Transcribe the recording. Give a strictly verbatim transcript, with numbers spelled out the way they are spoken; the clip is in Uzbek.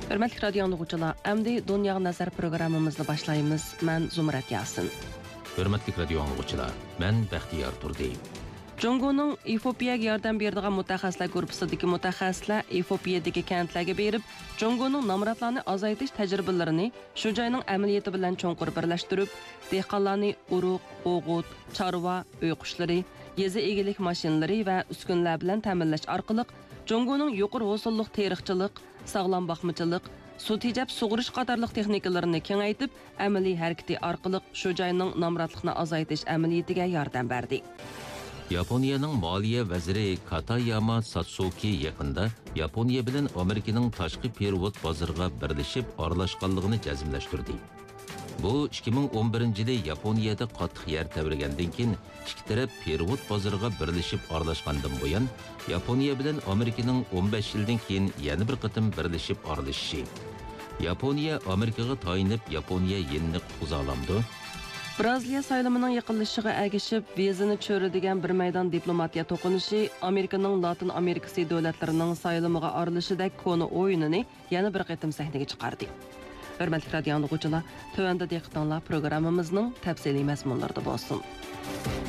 Hörmətli radio dinləyicilər, əmdi Dünya Nəzər proqramımızı başlayırıq. Mən Zumrat Yasin. Hörmətli radio dinləyicilər, mən Bəxtiyar Turdiyev. Jongo'nun Efiopiyaga yordam beradigan mutaxassislar guruhisidagi mutaxassislar Efiopiyadagi kentlarga berib, Jongo'nun namratlarni azaytish tajribalarini shu joyning amaliyoti bilan cho'nqur birlashtirib, dehqonlarni uruq, o'g'ut, chorva, uy qushlari, yezi egilik mashinalari va uskunlar bilan ta'minlash orqali Jongo'ning yuqori hosillik teriqchilik, sog'lom boqmachilik, suv tejab sug'urish qatorliq texnikalarini kengaytib, amaliy harakati orqali shu joyning namratlikni azaytish amaliyatiga yordam berdi. Yaponiyaning moliya vaziri Katayama Satsuki yaqinda Yaponiya bilan Amerikaning tashqi perevod bozoriga birlashib aralashganligini jazmlashtirdi. Bu ikki ming o'n birinchi yili Yaponiyada qattiq yer tavragandan keyin ikki taraf perevod bozoriga birlashib aralashgandan buyon Yaponiya bilan Amerikaning o'n besh yildan keyin yana bir qatim birlashib aralashishi. Yaponiya Amerikaga tayinib Yaponiya yenini qutquza olamdi. Braziliya saylamının yaqinlashishiga ergishib, vizani cho'radigan bir maydon diplomatiya to'qinishi Amerikaning Latin Amerikasi davlatlarining saylamiga aralashishidagi koni o'yinini yana bir qatim sahnaga chiqardi. Hörmətli radio dinləyicilər, tövəndə diqqətinizlər proqramımızın təfsili məzmunlarında bo'lsin.